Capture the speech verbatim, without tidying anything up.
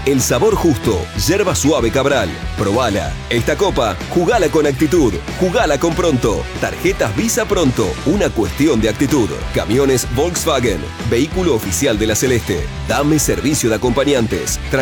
el sabor justo, yerba suave Cabral. Probala. Esta copa, jugala con actitud, jugala con Pronto. Tarjetas Visa Pronto, una cuestión de actitud. Camiones Volkswagen, vehículo oficial de la Celeste. Dame servicio de acompañantes.